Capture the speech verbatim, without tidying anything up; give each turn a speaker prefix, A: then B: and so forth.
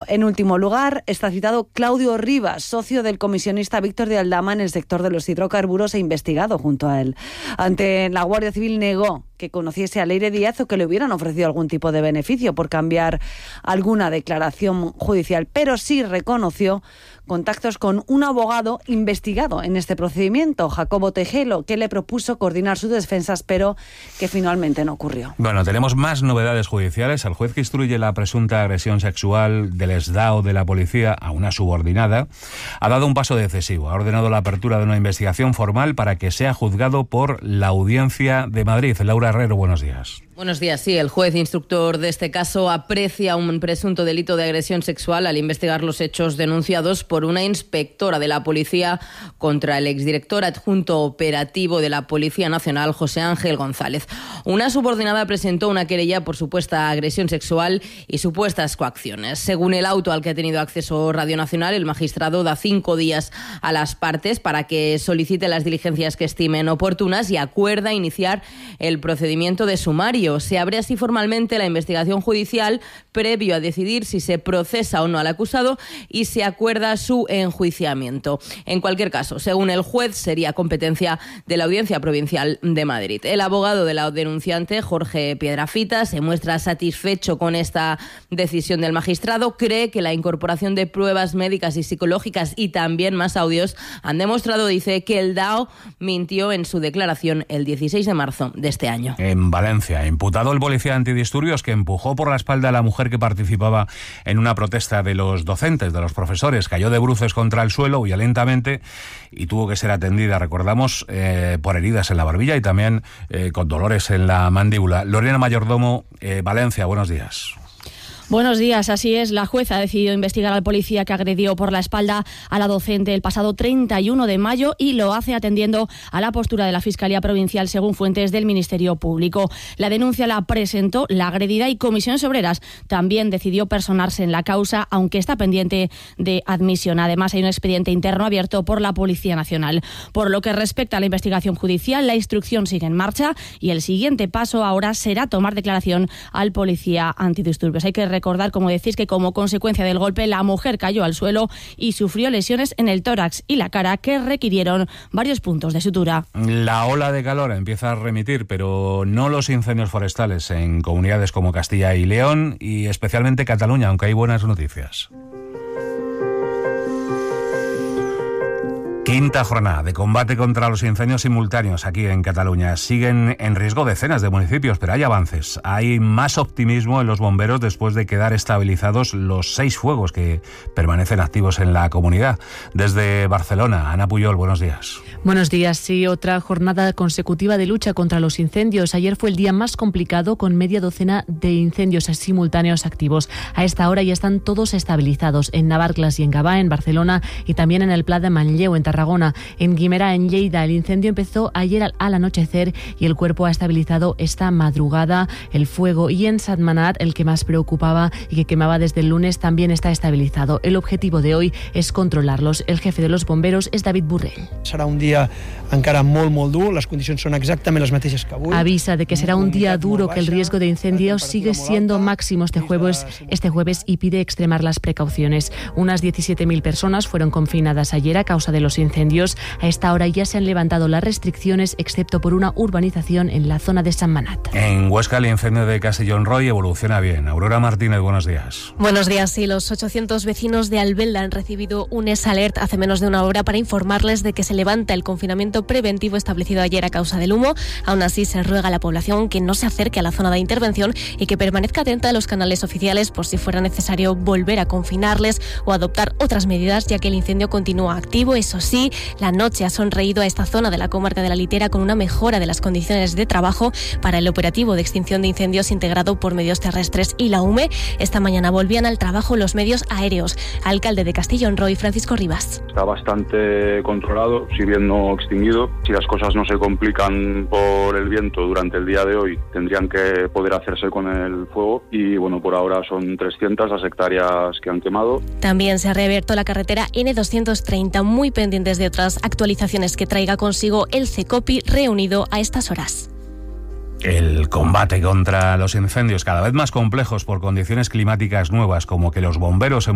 A: En último lugar, está citado Claudio Rivas, socio del comisionista Víctor de Aldama en el sector de los hidrocarburos e investigado junto a él. Ante la Guardia Civil negó que conociese a Leire Díaz o que le hubieran ofrecido algún tipo de beneficio por cambiar alguna declaración judicial, pero sí reconoció contactos con un abogado investigado en este procedimiento, Jacobo Tejelo, que le propuso coordinar sus defensas, pero que finalmente no ocurrió.
B: Bueno, tenemos más novedades judiciales. El juez que instruye la presunta agresión sexual del exdao de la policía a una subordinada ha dado un paso decisivo. Ha ordenado la apertura de una investigación formal para que sea juzgado por la Audiencia de Madrid. Laura Herrero, buenos días.
C: Buenos días. Sí, el juez instructor de este caso aprecia un presunto delito de agresión sexual al investigar los hechos denunciados por una inspectora de la policía contra el exdirector adjunto operativo de la Policía Nacional, José Ángel González. Una subordinada presentó una querella por supuesta agresión sexual y supuestas coacciones. Según el auto al que ha tenido acceso Radio Nacional, el magistrado da cinco días a las partes para que solicite las diligencias que estimen oportunas y acuerda iniciar el procedimiento de sumario. Se abre así formalmente la investigación judicial previo a decidir si se procesa o no al acusado y se acuerda su enjuiciamiento. En cualquier caso, según el juez, sería competencia de la Audiencia Provincial de Madrid. El abogado de la denunciante, Jorge Piedrafita, se muestra satisfecho con esta decisión del magistrado. Cree que la incorporación de pruebas médicas y psicológicas y también más audios han demostrado, dice, que el D A O mintió en su declaración el dieciséis de marzo de este año.
B: En Valencia, imputado el policía antidisturbios que empujó por la espalda a la mujer que participaba en una protesta de los docentes, de los profesores, cayó de bruces contra el suelo violentamente y tuvo que ser atendida, recordamos, eh, por heridas en la barbilla y también eh, con dolores en la mandíbula. Lorena Mayordomo, eh, Valencia, buenos días.
D: Buenos días, así es. La jueza ha decidido investigar al policía que agredió por la espalda a la docente el pasado treinta y uno de mayo y lo hace atendiendo a la postura de la Fiscalía Provincial, según fuentes del Ministerio Público. La denuncia la presentó la agredida y Comisiones Obreras también decidió personarse en la causa, aunque está pendiente de admisión. Además, hay un expediente interno abierto por la Policía Nacional. Por lo que respecta a la investigación judicial, la instrucción sigue en marcha y el siguiente paso ahora será tomar declaración al policía antidisturbios. Hay que recordar, como decís, que como consecuencia del golpe la mujer cayó al suelo y sufrió lesiones en el tórax y la cara que requirieron varios puntos de sutura.
B: La ola de calor empieza a remitir, pero no los incendios forestales en comunidades como Castilla y León y especialmente Cataluña, aunque hay buenas noticias. Quinta jornada de combate contra los incendios simultáneos aquí en Cataluña. Siguen en riesgo decenas de municipios, pero hay avances. Hay más optimismo en los bomberos después de quedar estabilizados los seis fuegos que permanecen activos en la comunidad. Desde Barcelona, Ana Puyol, buenos días.
E: Buenos días. Sí, otra jornada consecutiva de lucha contra los incendios. Ayer fue el día más complicado con media docena de incendios simultáneos activos. A esta hora ya están todos estabilizados en Navarcles y en Gavà, en Barcelona, y también en el Pla de Manlleu, en Tarragona. En Guimerá, en Lleida, el incendio empezó ayer al, al anochecer y el cuerpo ha estabilizado esta madrugada el fuego. Y en Sentmenat, el que más preocupaba y que quemaba desde el lunes, también está estabilizado. El objetivo de hoy es controlarlos. El jefe de los bomberos es David Burrell.
F: Serà un dia encara molt, molt dur. Les condicions són exactament les mateixes que avui.
E: Avisa de que será un día duro, que el riesgo de incendios sigue siendo máximo este jueves, este jueves y pide extremar las precauciones. Unas diecisiete mil personas fueron confinadas ayer a causa de los incendios. Incendios. A esta hora ya se han levantado las restricciones, excepto por una urbanización en la zona de Sentmenat.
B: En Huesca, el incendio de Castellón Roy evoluciona bien. Aurora Martínez, buenos días.
G: Buenos días. Sí, los ochocientos vecinos de Albelda han recibido un S Alert hace menos de una hora para informarles de que se levanta el confinamiento preventivo establecido ayer a causa del humo. Aún así, se ruega a la población que no se acerque a la zona de intervención y que permanezca atenta a los canales oficiales por si fuera necesario volver a confinarles o adoptar otras medidas, ya que el incendio continúa activo. Eso sí, la noche ha sonreído a esta zona de la comarca de la Litera con una mejora de las condiciones de trabajo para el operativo de extinción de incendios integrado por medios terrestres y la U M E. Esta mañana volvían al trabajo los medios aéreos. Alcalde de Castellón Roy, Francisco Rivas.
H: Está bastante controlado, si bien no extinguido. Si las cosas no se complican por el viento durante el día de hoy, tendrían que poder hacerse con el fuego y bueno, por ahora son trescientas las hectáreas que han quemado.
G: También se ha reabierto la carretera N doscientos treinta, muy pendientes de otras actualizaciones que traiga consigo el CECOPI reunido a estas horas.
B: El combate contra los incendios, cada vez más complejos por condiciones climáticas nuevas, como que los bomberos en